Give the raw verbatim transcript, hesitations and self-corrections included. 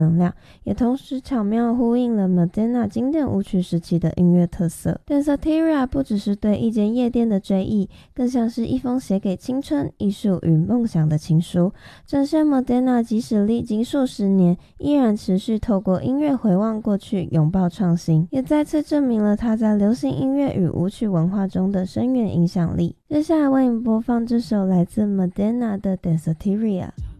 能量，也同时巧妙呼应了 Madonna 经典舞曲时期的音乐特色。 Danceteria 不只是对一间夜店的追忆，更像是一封写给青春、艺术与梦想的情书，展现 Madonna 即使历经数十年，依然持续透过音乐回望过去，拥抱创新，也再次证明了她在流行音乐与舞曲文化中的深远影响力。接下来为你播放这首来自 Madonna 的 Danceteria。